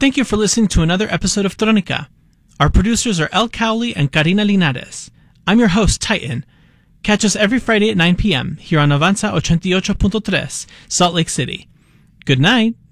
Thank you for listening to another episode of Tronica. Our producers are El Cowley and Karina Linares. I'm your host, Titan. Catch us every Friday at 9 p.m. here on Avanza 88.3, Salt Lake City. Good night.